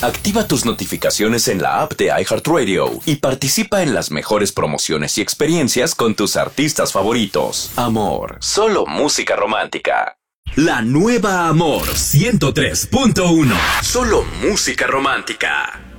Activa tus notificaciones en la app de iHeartRadio y participa en las mejores promociones y experiencias con tus artistas favoritos. Amor, solo música romántica. La nueva Amor 103.1. Solo música romántica.